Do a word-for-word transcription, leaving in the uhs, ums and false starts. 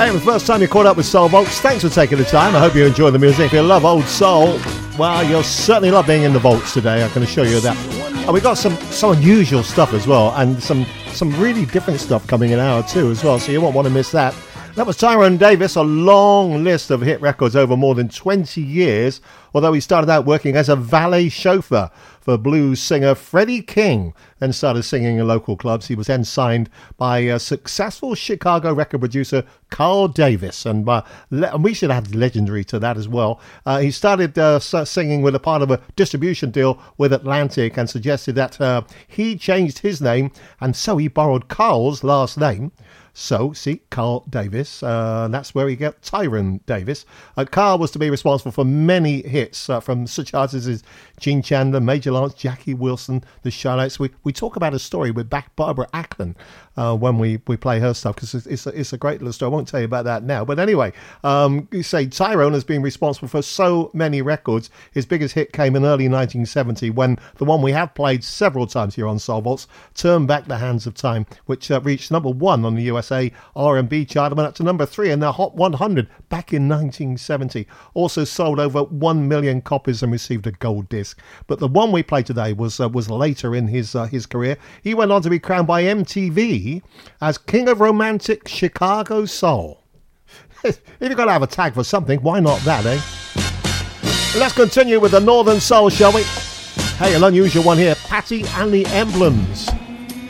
Hey, the first time you caught up with Soul Vaults, thanks for taking the time. I hope you enjoy the music. If you love old soul, well, you'll certainly love being in the vaults today, I can assure you that. And we got some, some unusual stuff as well, and some, some really different stuff coming in hour two as well, so you won't want to miss that. That was Tyrone Davis, a long list of hit records over more than twenty years, although he started out working as a valet chauffeur for blues singer Freddie King, then started singing in local clubs. He was then signed by a successful Chicago record producer, Carl Davis, and, uh, le- and we should add legendary to that as well. Uh, he started uh, singing with a part of a distribution deal with Atlantic and suggested that uh, he changed his name, and so he borrowed Carl's last name. So, see, Carl Davis, uh, that's where he got Tyrone Davis. Uh, Carl was to be responsible for many hits uh, from such artists as Gene Chandler, Major Lance, Jackie Wilson, The Charlottes. We we talk about a story with back Barbara Acklin uh, when we, we play her stuff, because it's, it's, a, it's a great little story. I won't tell you about that now. But anyway, um, you say Tyrone has been responsible for so many records. His biggest hit came in early nineteen seventy when the one we have played several times here on Soul Vaults, Turn Back the Hands of Time, which uh, reached number one on the U S A R and B chart and went up to number three in the Hot one hundred back in nineteen seventy. Also sold over one million copies and received a gold disc. But the one we played today was uh, was later in his uh, his career. He went on to be crowned by M T V as King of Romantic Chicago Soul. If you've got to have a tag for something, why not that, eh? Let's continue with the Northern Soul, shall we? Hey, an unusual one here, Patty and the Emblems.